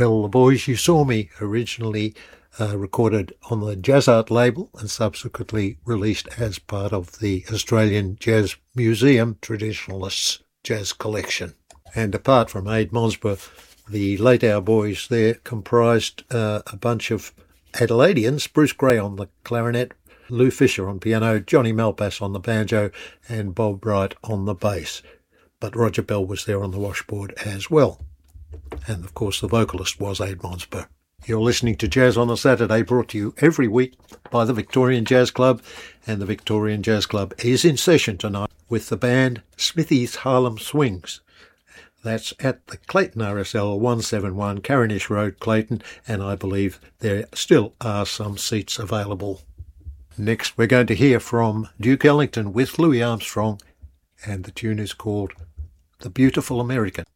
Tell the Boys You Saw Me, originally recorded on the Jazz Art label and subsequently released as part of the Australian Jazz Museum Traditionalists Jazz Collection. And apart from Ade Monsber, the Late Hour Boys there comprised a bunch of Adelaideans: Bruce Gray on the clarinet, Lou Fisher on piano, Johnny Malpass on the banjo, and Bob Wright on the bass. But Roger Bell was there on the washboard as well. And of course the vocalist was Ade Monsber. You're listening to Jazz on a Saturday, brought to you every week by the Victorian Jazz Club, and the Victorian Jazz Club is in session tonight with the band Smithy's Harlem Swings. That's at the Clayton RSL 171 Carinish Road, Clayton, and I believe there still are some seats available. Next we're going to hear from Duke Ellington with Louis Armstrong, and the tune is called The Beautiful American.